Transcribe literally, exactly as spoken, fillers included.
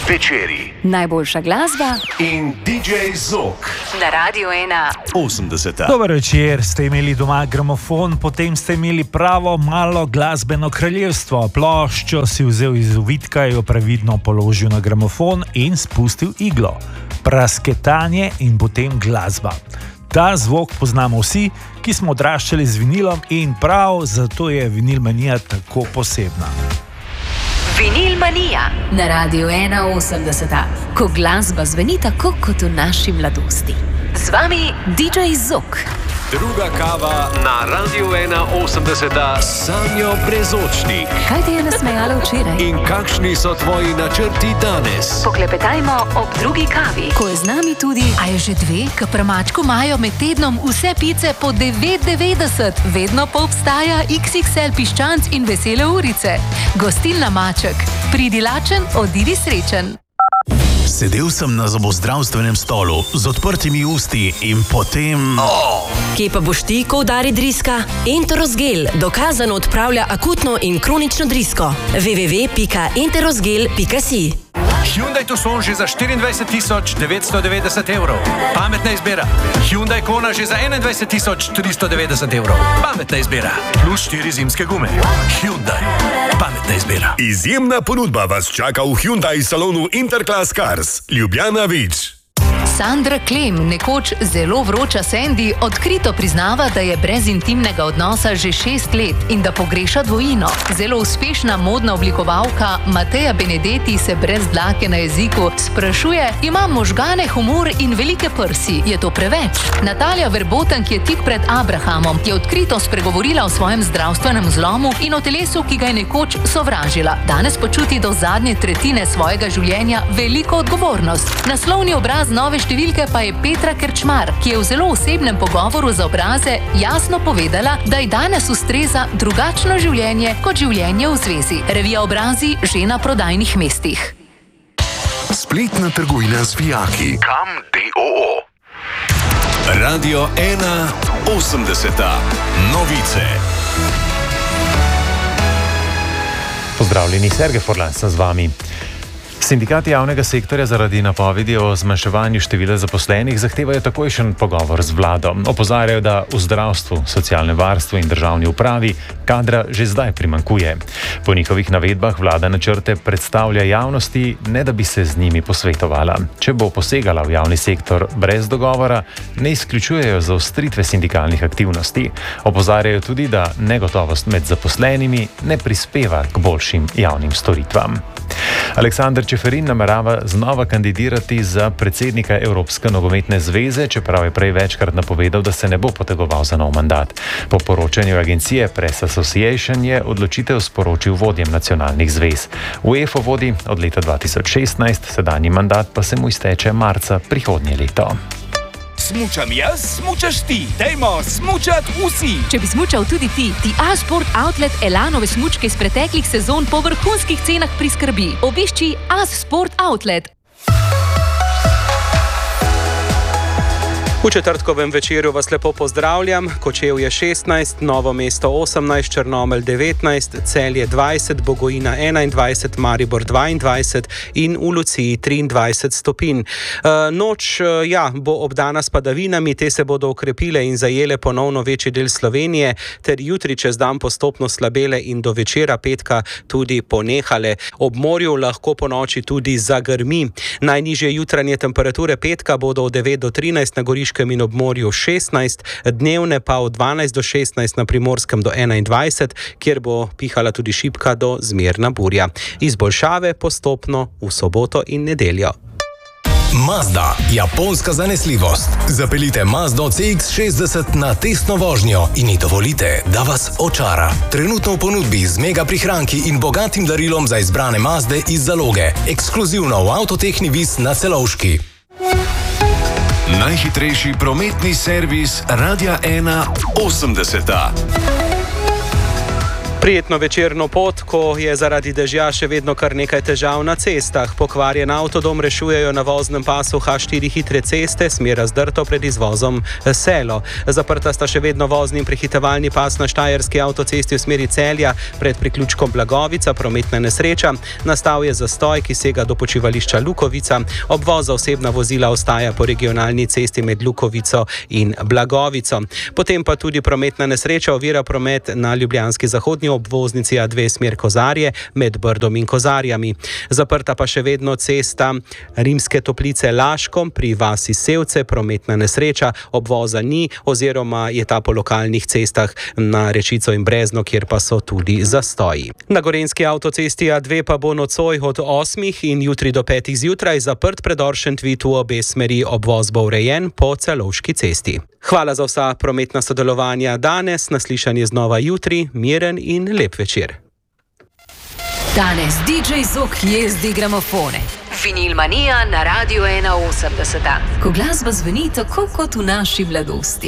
Večeri. Najboljša glasba In D J Zok na Radiu ena. osemdeseta. Dober večer, ste imeli doma gramofon, potem ste imeli pravo malo glasbeno kraljevstvo. Ploščo si vzel iz uvitka, jo previdno položil na gramofon in spustil iglo. Prasketanje in potem glasba. Ta zvok poznamo vsi, ki smo odraščali z vinilom, in prav zato je vinil manija tako posebna. Vinil manija na Radiu ena osemdeseta, ko glasba zveni tako kot v naši mladosti. Z vami D J Zok. Druga kava na Radiu ena osemdeseta s Sanjo Brezočnik. Kaj te je nasmejalo včeraj? In kakšni so tvoji načrti danes? Poklepetajmo ob drugi kavi, ko je z nami tudi... A je že dve, k premačku imajo med tednom vse pice po devet devetdeset. Vedno pa obstaja X X L piščanc in vesele urice. Gostilna Maček. Pridi lačen, odidi srečen. Sedel sem na zobozdravstvenem stolu z odprtimi usti in potem... Oh. Kje pa boš ti, ko udari driska? Enterosgel dokazano odpravlja akutno in kronično drisko. w w w pika enterosgel pika si. Hyundai Tucson že za štiriindvajset tisoč devetsto devetdeset evrov. Pametna izbira. Hyundai Kona že za enaindvajset tisoč tristo devetdeset evrov. Pametna izbira. Plus štiri zimske gume. Hyundai. Pametna izbira. Izjemna ponudba vas čaka v Hyundai salonu Interclass Cars. Ljubljana Vič. Sandra Klem, nekoč zelo vroča Sandy, odkrito priznava, da je brez intimnega odnosa že šest let in da pogreša dvojino. Zelo uspešna modna oblikovalka Mateja Benedetti se brez dlake na jeziku sprašuje: imam možgane, humor in velike prsi. Je to preveč? Natalija Verboten, ki je tik pred Abrahamom, je odkrito spregovorila o svojem zdravstvenem zlomu in o telesu, ki ga je nekoč sovražila. Danes počuti do zadnje tretjine svojega življenja veliko odgovornost. Naslovni obraz nove številke pa je Petra Krčmar, ki je v zelo osebnem pogovoru za Obraze jasno povedala, da ji danes ustreza drugačno življenje kot življenje v zvezi. Revija Obrazi že na prodajnih mestih. Spletna trgovina z vijaki. Kam D O O. Radio ena osemdeseta. Novice. Pozdravljeni, Sergej Forlan sem z vami. Sindikati javnega sektorja zaradi napovedi o zmanjševanju števila zaposlenih zahtevajo takojšen pogovor z vlado. Opozarjajo, da v zdravstvu, socialnem varstvu in državni upravi kadra že zdaj primanjkuje. Po njihovih navedbah vlada načrte predstavlja javnosti, ne da bi se z njimi posvetovala. Če bo posegala v javni sektor brez dogovora, ne izključujejo zaostritve sindikalnih aktivnosti. Opozarjajo tudi, da negotovost med zaposlenimi ne prispeva k boljšim javnim storitvam. Aleksander Čeferin namerava znova kandidirati za predsednika Evropske nogometne zveze, čeprav je prej večkrat napovedal, da se ne bo potegoval za nov mandat. Po poročanju agencije Press Association je odločitev sporočil vodjem nacionalnih zvez. UEFA vodi od leta dva tisoč šestnajst, sedanji mandat pa se mu izteče marca prihodnje leto. Smučam jaz, smučaš ti. Dajmo smučat vsi. Če bi smučal tudi ti, ti A-Sport Outlet Elanove smučke iz preteklih sezon po vrhunskih cenah priskrbi. Obišči A-Sport Outlet. V četrtkovem večeru vas lepo pozdravljam. Kočevje šestnajst, Novo mesto osemnajst, Črnomelj devetnajst, Celje dvajset, Bogojina enaindvajset, Maribor dvaindvajset in v Luciji triindvajset stopinj. Noč, ja, bo obdana s padavinami, te se bodo okrepile in zajele ponovno večji del Slovenije, ter jutri čez dan postopno slabele in do večera petka tudi ponehale. Ob morju lahko po noči tudi zagrmi. Najnižje jutranje temperature petka bodo od devet do trinajst na Goriškem in ob morju šestnajst, dnevne pa od dvanajst do šestnajst na Primorskem do enaindvajset, kjer bo pihala tudi šibka do zmerna burja. Izboljšave postopno v soboto in nedeljo. Mazda, japonska zanesljivost. Zapeljite Mazdo C X šestdeset na testno vožnjo in ji dovolite, da vas očara. Trenutno v ponudbi z mega prihranki in bogatim darilom za izbrane Mazde iz zaloge. Ekskluzivno v Avtotehni Vis na Celovški. Najhitrejši prometni servis Radia ena osemdeseta. Prijetno večerno pot, ko je zaradi dežja še vedno kar nekaj težav na cestah. Pokvarjen avtodom rešujejo na voznem pasu H štiri hitre ceste, smer Razdrto pred izvozom Selo. Zaprta sta še vedno vozni in prehitevalni pas na Štajerski avtocesti v smeri Celja pred priključkom Blagovica, prometna nesreča. Nastal je zastoj, ki sega do počivališča Lukovica. Obvoz za osebna vozila ostaja po regionalni cesti med Lukovico in Blagovico. Potem pa tudi prometna nesreča ovira promet na ljubljanski zahodni obvoznici A dve smer Kozarje med Brdom in Kozarjami. Zaprta pa še vedno cesta Rimske Toplice Laškom pri vasi Sevce, prometna nesreča, obvoza ni oziroma je ta po lokalnih cestah na Rečico in Brezno, kjer pa so tudi zastoji. Na gorenjski avtocesti A dve pa bo nocoj od osmih in jutri do petih zjutraj zaprt predor Šentvid v obe smeri, obvoz bo urejen po Celovški cesti. Hvala za vsa prometna sodelovanja danes, naslišanje znova jutri, miren in lep večer. Danes D J Zok jezdi gramofone. Vinil Manija na Radiu ena osemdeset. Ko glasba zveni tako kot v naši mladosti.